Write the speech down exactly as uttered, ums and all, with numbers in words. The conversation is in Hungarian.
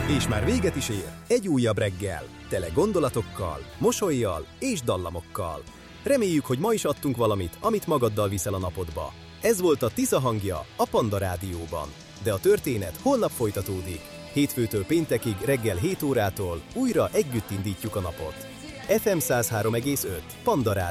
És már véget is ér egy újabb reggel, tele gondolatokkal, mosollyal és dallamokkal. Reméljük, hogy ma is adtunk valamit, amit magaddal viszel a napodba. Ez volt a Tisza hangja a Panda Rádióban. De a történet holnap folytatódik. Hétfőtől péntekig reggel hét órától újra együtt indítjuk a napot. ef em száz három egész öt Panda Rádió.